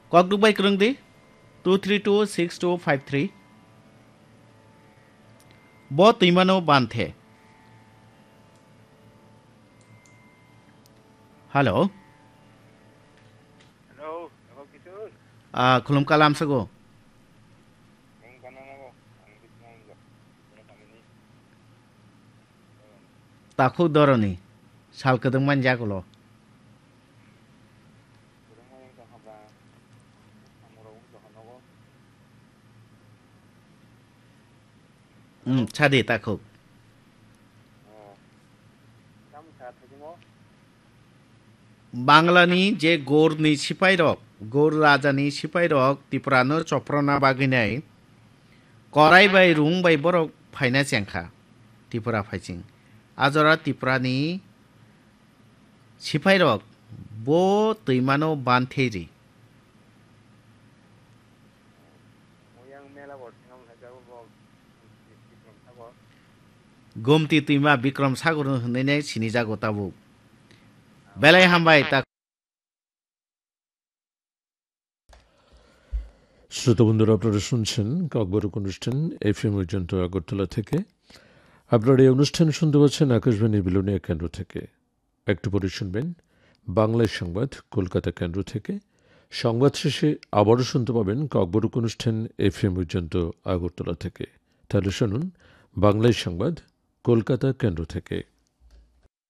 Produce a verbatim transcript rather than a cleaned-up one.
Kok Dubai Krung di two three two six two five three. Bo Timano Banthe. Hello. Hello, ako Kishore. Ah, Kulum Kalam Sago. Ang kanan ako, ang bitnang ko. Ano kami ni? Taku Doroni. Salkadung Manjakulo. Kurang mo yung kakaba. Ang murong ko sa ko. Hmm, Chadi Taku. Oh. Kamu sa atin mo? বাংলানি যে গৌরনি সিপাইরক গৌর রাজানি সিপাইরক ত্রিপুরানো চপ্রনা বাগিনাই করাই by রুং by বরক ফাইনা চেংখা ত্রিপুরা ফাইচিং আজরা ত্রিপুরানি সিপাইরক বো তৈমানো বানথেরি Moyang mela bot ngam sa jago bo. Bikrong sabo. গমতি তৈমা Vikram সাগর হনে সিনি জাগো তাবু বেলাই হামবাই তা শ্রোতা বন্ধুরা, আপনারা শুনছেন ককবরক অনুষ্ঠান এফএম পর্যন্ত আগরতলা থেকে। আপনারা এই অনুষ্ঠান শুনতে পাচ্ছেন আকাশবাণী বিলোনিয়া কেন্দ্র থেকে। একটু পরে শুনবেন বাংলায় সংবাদ কলকাতা কেন্দ্র থেকে। সংবাদ শেষে আবারও শুনতে পাবেন ককবরক অনুষ্ঠান এফএম পর্যন্ত আগরতলা থেকে। তাহলে শুনুন বাংলায় সংবাদ কলকাতা কেন্দ্র থেকে।